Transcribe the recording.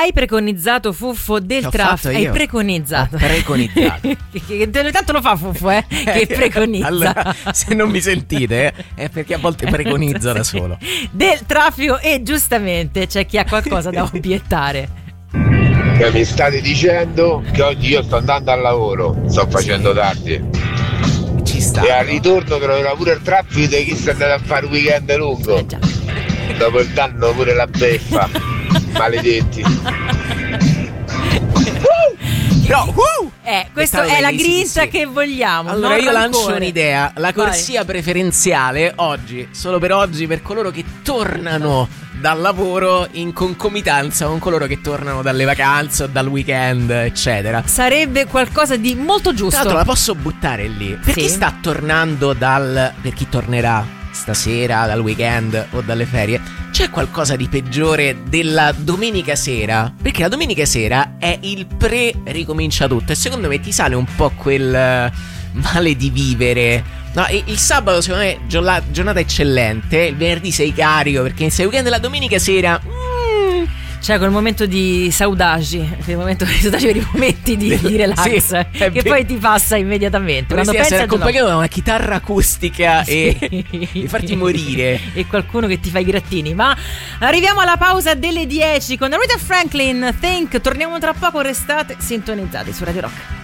Hai preconizzato, Fuffo, del traffico? Hai preconizzato. Ho preconizzato. Che tanto lo fa Fuffo, che preconizza. Allora, se non mi sentite, è perché a volte preconizzo da solo. Del traffico, e giustamente c'è chi ha qualcosa da obiettare. Che mi state dicendo che oggi io sto andando al lavoro, sto facendo tardi. Ci sta. E al ritorno troverò pure il traffico di chi sta andando a fare un weekend lungo. Dopo il danno pure la beffa. Maledetti. No, questa è la grinta che vogliamo. Allora io lancio un'idea. La corsia preferenziale oggi, solo per oggi, per coloro che tornano dal lavoro in concomitanza con coloro che tornano dalle vacanze o dal weekend, eccetera. Sarebbe qualcosa di molto giusto. Tra l'altro la posso buttare lì. Per chi sta tornando per chi tornerà stasera, dal weekend o dalle ferie, c'è qualcosa di peggiore della domenica sera? Perché la domenica sera è il ricomincia tutto, e secondo me ti sale un po' quel male di vivere. No, il sabato secondo me giornata eccellente, il venerdì sei carico perché inizia il weekend, la domenica sera c'è quel momento di saudade, quel momento di saudade per i momenti di relax, sì, che poi ti passa immediatamente. Dovresti essere accompagnato da una chitarra acustica e farti morire. E qualcuno che ti fa i grattini. Ma arriviamo alla pausa delle 10 con Aretha Franklin, Think. Torniamo tra poco, restate sintonizzati su Radio Rock.